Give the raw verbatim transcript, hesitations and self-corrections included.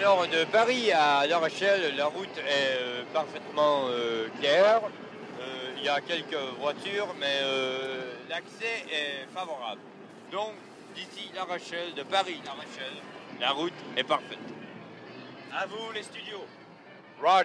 Alors, de Paris à La Rochelle, la route est euh, parfaitement euh, claire. Euh, Il y a quelques voitures, mais euh, l'accès est favorable. Donc, d'ici La Rochelle, de Paris à La Rochelle, la route est parfaite. À vous les studios.